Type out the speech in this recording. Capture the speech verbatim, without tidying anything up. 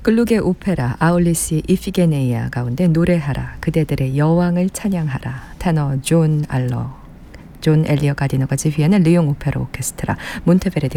글루게 오페라 아울리시 이피게네이아 가운데 노래하라 그대들의 여왕을 찬양하라 테너 존 알러 존 엘리어 가디너가 지휘하는 리옹 오페라 오케스트라 몬테베르디